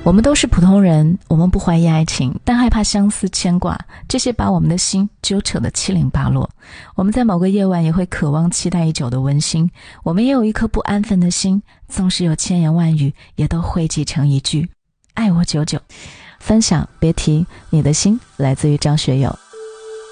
我们都是普通人，我们不怀疑爱情，但害怕相思牵挂，这些把我们的心揪扯得七零八落。我们在某个夜晚也会渴望期待已久的温馨，我们也有一颗不安分的心，纵使有千言万语，也都汇集成一句爱我久久。分享别提你的心，来自于张学友。